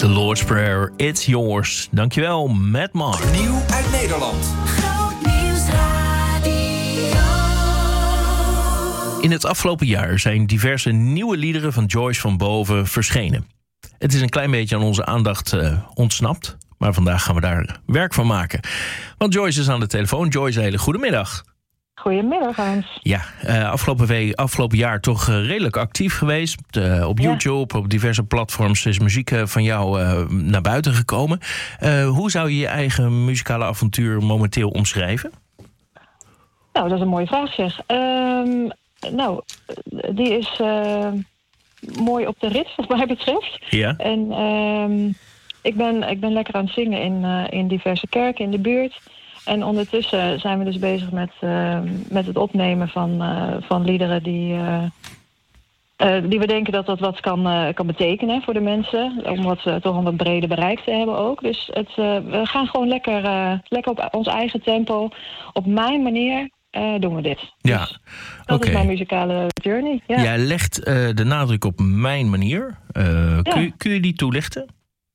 The Lord's Prayer, It's Yours. Dankjewel, Matt Mark. Nieuw uit Nederland. Grootnieuws Radio. In het afgelopen jaar zijn diverse nieuwe liederen van Joyce van Boven verschenen. Het is een klein beetje aan onze aandacht ontsnapt, maar vandaag gaan we daar werk van maken. Want Joyce is aan de telefoon. Joyce, hele goedemiddag. Goedemiddag, Hans. Ja, afgelopen jaar toch redelijk actief geweest. Op YouTube, op diverse platforms is muziek van jou naar buiten gekomen. Hoe zou je je eigen muzikale avontuur momenteel omschrijven? Nou, dat is een mooie vraag, zeg. Die is mooi op de rit, wat mij betreft. Ja. En ik ben lekker aan het zingen in diverse kerken in de buurt. En ondertussen zijn we dus bezig met het opnemen van liederen die we denken dat wat kan betekenen voor de mensen. Omdat we toch een wat breder bereik te hebben ook. Dus we gaan gewoon lekker op ons eigen tempo. Op mijn manier doen we dit. Ja, dus dat is mijn muzikale journey. Ja. Jij legt de nadruk op mijn manier. Kun je die toelichten?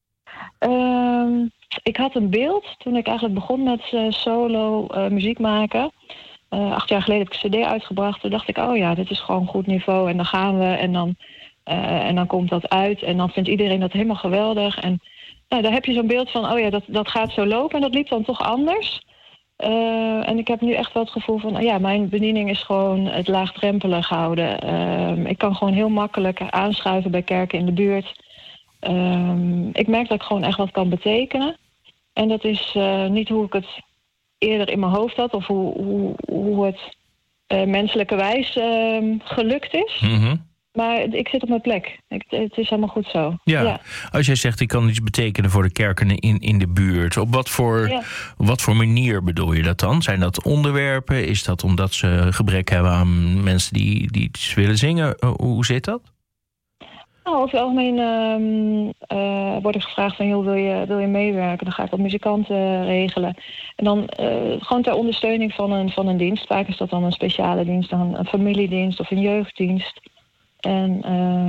Ik had een beeld toen ik eigenlijk begon met solo muziek maken. 8 jaar geleden heb ik een cd uitgebracht. Toen dacht ik, oh ja, dit is gewoon goed niveau. En dan gaan we en dan komt dat uit. En dan vindt iedereen dat helemaal geweldig. En daar heb je zo'n beeld van, oh ja, dat gaat zo lopen. En dat liep dan toch anders. En ik heb nu echt wel het gevoel van, mijn bediening is gewoon het laagdrempelig houden. Ik kan gewoon heel makkelijk aanschuiven bij kerken in de buurt. Ik merk dat ik gewoon echt wat kan betekenen. En dat is niet hoe ik het eerder in mijn hoofd had, of hoe het menselijkerwijs gelukt is. Mm-hmm. Maar ik zit op mijn plek. Het is helemaal goed zo. Ja. Als jij zegt, ik kan iets betekenen voor de kerken in de buurt. Op wat voor manier bedoel je dat dan? Zijn dat onderwerpen? Is dat omdat ze gebrek hebben aan mensen die iets willen zingen? Hoe zit dat? Nou, over het algemeen word ik gevraagd van, joh, wil je meewerken? Dan ga ik wat muzikanten regelen. En dan gewoon ter ondersteuning van een dienst. Vaak is dat dan een speciale dienst, dan een familiedienst of een jeugddienst. En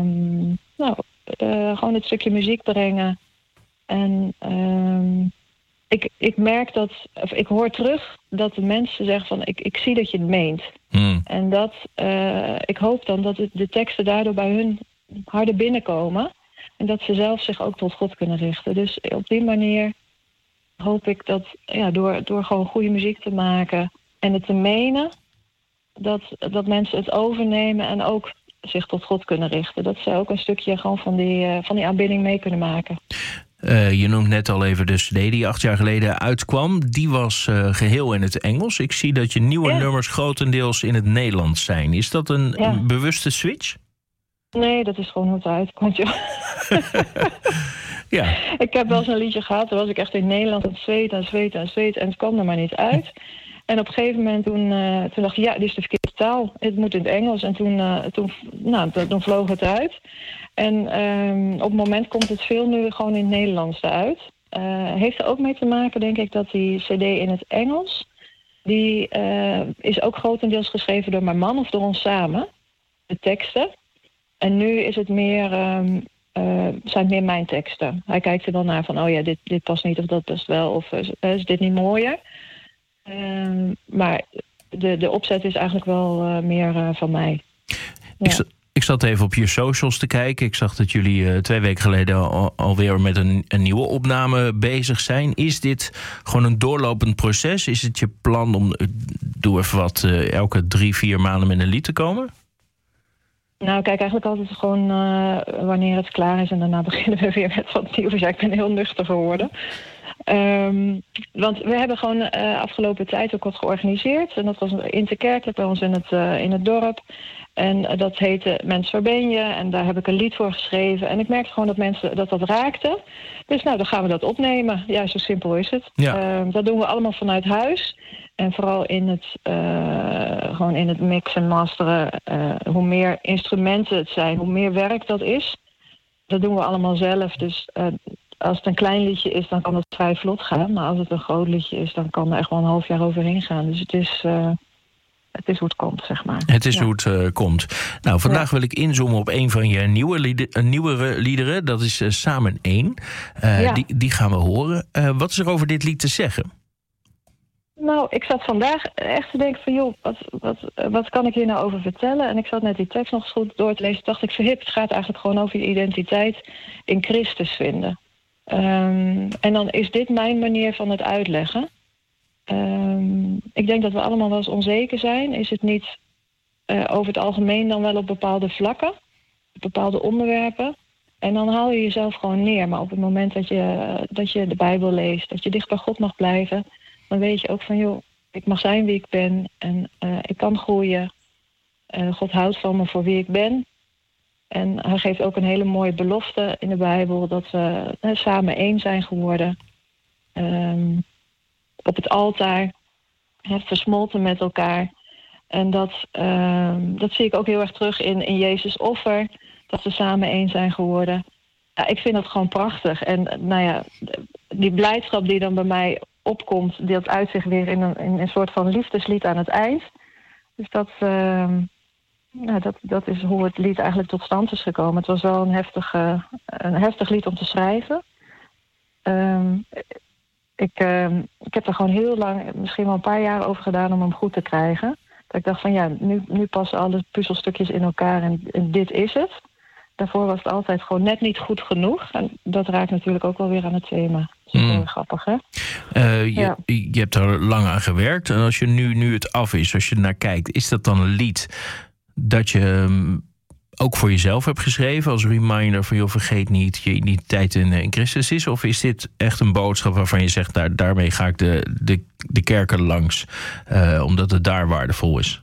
gewoon het stukje muziek brengen. En ik merk ik hoor terug dat de mensen zeggen van, ik zie dat je het meent. En dat ik hoop dan dat de teksten daardoor bij hun harder binnenkomen. En dat ze zelf zich ook tot God kunnen richten. Dus op die manier hoop ik dat door gewoon goede muziek te maken en het te menen, dat mensen het overnemen en ook zich tot God kunnen richten. Dat ze ook een stukje gewoon van die aanbidding mee kunnen maken. Je noemt net al even de CD die 8 jaar geleden uitkwam. Die was geheel in het Engels. Ik zie dat je nieuwe nummers grotendeels in het Nederlands zijn. Is dat een bewuste switch? Nee, dat is gewoon hoe het uitkomt, joh. Ja. Ik heb wel eens een liedje gehad, toen was ik echt in Nederland aan het zweten en het kwam er maar niet uit. En op een gegeven moment toen dacht ik, dit is de verkeerde taal. Het moet in het Engels. En toen vloog het uit. En op het moment komt het veel nu gewoon in het Nederlands eruit. Heeft er ook mee te maken, denk ik, dat die cd in het Engels, die is ook grotendeels geschreven door mijn man of door ons samen. De teksten. En nu is het zijn meer mijn teksten. Hij kijkt er dan naar van, dit past niet of dat past wel. Of is dit niet mooier? Maar de opzet is eigenlijk wel meer van mij. Ja. Ik zat even op je socials te kijken. Ik zag dat jullie 2 weken geleden alweer met een nieuwe opname bezig zijn. Is dit gewoon een doorlopend proces? Is het je plan om, doe even wat, elke 3-4 maanden met een lied te komen? Nou, kijk, eigenlijk altijd gewoon wanneer het klaar is en daarna beginnen we weer met wat nieuws. Ja, ik ben heel nuchter geworden. Want we hebben gewoon afgelopen tijd ook wat georganiseerd. En dat was interkerkelijk bij ons in het dorp. En dat heette Mens, waar ben je? En daar heb ik een lied voor geschreven. En ik merkte gewoon dat mensen dat raakte. Dus dan gaan we dat opnemen. Ja, zo simpel is het. Ja. Dat doen we allemaal vanuit huis. En vooral in het mixen en masteren. Hoe meer instrumenten het zijn, hoe meer werk dat is. Dat doen we allemaal zelf. Dus als het een klein liedje is, dan kan het vrij vlot gaan. Maar als het een groot liedje is, dan kan er echt wel een half jaar overheen gaan. Dus het is het is hoe het komt, zeg maar. Het is hoe het komt. Nou, vandaag wil ik inzoomen op een van je nieuwere liederen. Dat is Samen 1. Die gaan we horen. Wat is er over dit lied te zeggen? Nou, ik zat vandaag echt te denken van... joh, wat kan ik hier nou over vertellen? En ik zat net die tekst nog eens goed door te lezen. Dacht ik van het gaat eigenlijk gewoon over je identiteit in Christus vinden. En dan is dit mijn manier van het uitleggen. Ik denk dat we allemaal wel eens onzeker zijn. Is het niet over het algemeen dan wel op bepaalde vlakken? Op bepaalde onderwerpen? En dan haal je jezelf gewoon neer. Maar op het moment dat je de Bijbel leest... dat je dicht bij God mag blijven... dan weet je ook van, joh, ik mag zijn wie ik ben... en ik kan groeien. God houdt van me voor wie ik ben. En hij geeft ook een hele mooie belofte in de Bijbel... dat we samen één zijn geworden... op het altaar, versmolten met elkaar. En dat zie ik ook heel erg terug in Jezus' offer. Dat we samen één zijn geworden. Ja, ik vind dat gewoon prachtig. En nou ja, die blijdschap die dan bij mij opkomt... dat uit zich weer in een soort van liefdeslied aan het eind. Dus dat is hoe het lied eigenlijk tot stand is gekomen. Het was wel een heftig lied om te schrijven. Ik heb er gewoon heel lang, misschien wel een paar jaar over gedaan om hem goed te krijgen. Dat ik dacht van ja, nu passen alle puzzelstukjes in elkaar en dit is het. Daarvoor was het altijd gewoon net niet goed genoeg. En dat raakt natuurlijk ook wel weer aan het thema. Dat is heel grappig, hè? Je hebt er lang aan gewerkt. En als je nu het af is, als je er naar kijkt... is dat dan een lied dat je ook voor jezelf hebt geschreven... als reminder van, joh, vergeet niet je identiteit in Christus is? Of is dit echt een boodschap waarvan je zegt... daarmee ga ik de kerken langs, omdat het daar waardevol is?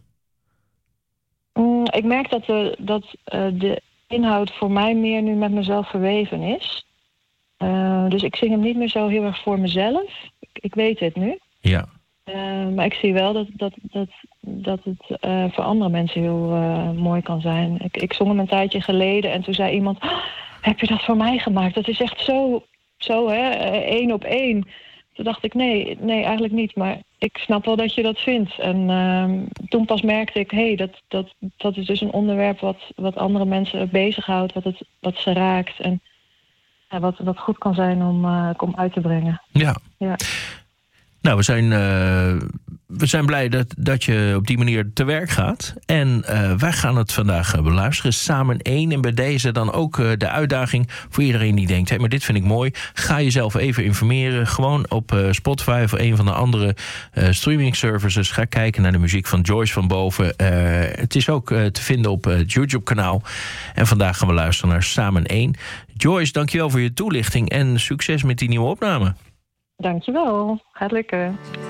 Ik merk dat de inhoud voor mij meer nu met mezelf verweven is. Dus ik zing hem niet meer zo heel erg voor mezelf. Ik weet het nu. Ja. Maar ik zie wel dat het voor andere mensen heel mooi kan zijn. Ik zong hem een tijdje geleden en toen zei iemand... heb je dat voor mij gemaakt? Dat is echt zo hè, 1 op 1. Toen dacht ik, nee, eigenlijk niet. Maar ik snap wel dat je dat vindt. En toen pas merkte ik, dat is dus een onderwerp wat andere mensen bezighoudt. Wat ze raakt. En wat goed kan zijn om uit te brengen. Ja. Nou, we zijn blij dat je op die manier te werk gaat. En wij gaan het vandaag beluisteren. Samen 1. En bij deze dan ook de uitdaging voor iedereen die denkt... hey, maar dit vind ik mooi. Ga jezelf even informeren. Gewoon op Spotify of een van de andere streaming services. Ga kijken naar de muziek van Joyce van Boven. Het is ook te vinden op het YouTube-kanaal. En vandaag gaan we luisteren naar Samen 1. Joyce, dankjewel voor je toelichting. En succes met die nieuwe opname. Dankjewel. Gaat lukken.